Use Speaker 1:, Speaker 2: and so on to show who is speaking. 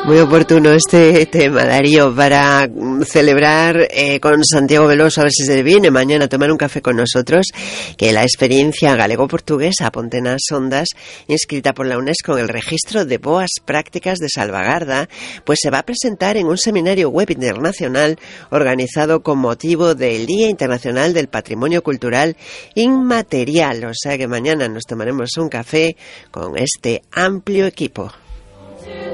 Speaker 1: Muy oportuno este tema, Darío, para celebrar con Santiago Veloso, a ver si se viene mañana a tomar un café con nosotros, que la experiencia galego-portuguesa Ponte nas Ondas, inscrita por la UNESCO en el registro de boas prácticas de salvagarda, pues se va a presentar en un seminario web internacional organizado con motivo del Día Internacional del Patrimonio Cultural Inmaterial. O sea que mañana nos tomaremos un café con este amplio equipo.